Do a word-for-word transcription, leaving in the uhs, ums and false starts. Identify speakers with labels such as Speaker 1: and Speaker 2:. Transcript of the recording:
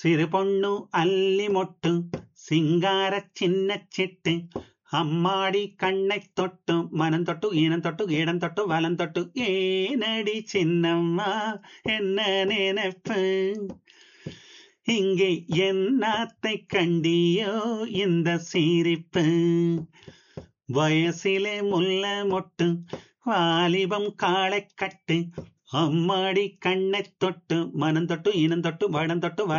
Speaker 1: சிறு பொண்ணு அல்லி மொட்டு சிங்கார சின்ன சிட்டு அம்மாடி கண்ணை தொட்டு மனம் தொட்டு ஈனம் தொட்டு இடம் தொட்டு வலம் தொட்டு ஏனடி சின்னம்மா என்ன நினைப்பு இங்கே என்னாத்தை கண்டியோ இந்த சிரிப்பு வயசிலே முல்ல மொட்டு வாலிபம் காளை கட்டு அம்மாடி கண்ணை தொட்டு மனம் தொட்டு இனம் தொட்டு வடம் தொட்டு